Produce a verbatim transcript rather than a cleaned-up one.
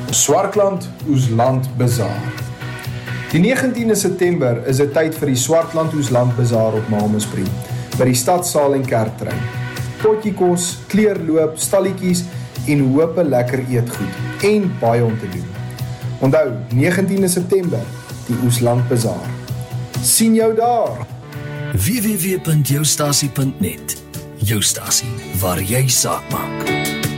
Swartland Oesland Bazaar. Die negentiende September is dit tyd vir die Swartland Oesland Bazaar op Malmesbury, by die stadsaal en kerkterrein. Potjie kos, kleurloop, stalletjies en hoope lekker eetgoed en baie om te doen. Onthou, negentiende September, die Oesland Bazaar. Sien jou daar! w w w punt jou stasie punt net. Jou stasie, waar jy saak maak.